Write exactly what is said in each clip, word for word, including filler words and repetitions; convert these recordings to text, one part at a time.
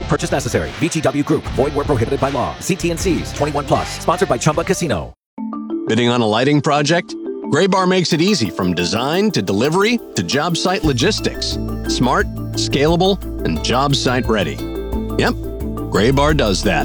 purchase necessary. V G W Group. Void where prohibited by law. See T N Cs. twenty-one plus. Sponsored by Chumba Casino. Bidding on a lighting project? Graybar makes it easy from design to delivery to job site logistics. Smart, scalable, and job site ready. Yep, Graybar does that.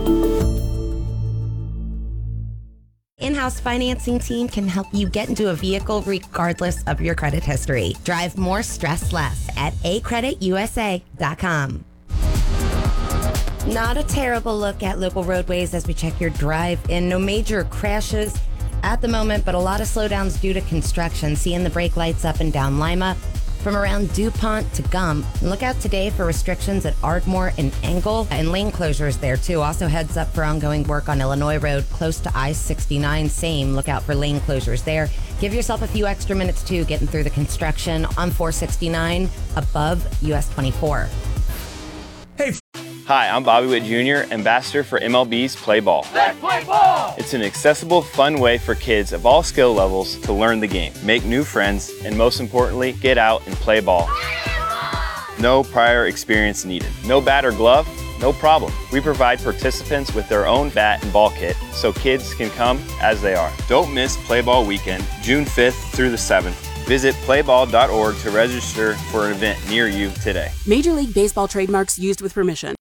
In-house financing team can help you get into a vehicle regardless of your credit history. Drive more, stress less at a credit u s a dot com. Not a terrible look at local roadways as we check your drive-in. No major crashes at the moment, but a lot of slowdowns due to construction. Seeing the brake lights up and down Lima from around DuPont to Gum. And look out today for restrictions at Ardmore and Engle, and lane closures there too. Also heads up for ongoing work on Illinois Road close to I sixty-nine. Same, look out for lane closures there. Give yourself a few extra minutes too getting through the construction on four sixty-nine above U S twenty-four. Hey. Hi, I'm Bobby Witt Junior, ambassador for M L B's Play Ball. Let's play ball! It's an accessible, fun way for kids of all skill levels to learn the game, make new friends, and most importantly, get out and play ball. No prior experience needed. No bat or glove? No problem. We provide participants with their own bat and ball kit so kids can come as they are. Don't miss Play Ball Weekend, June fifth through the seventh. Visit play ball dot org to register for an event near you today. Major League Baseball trademarks used with permission.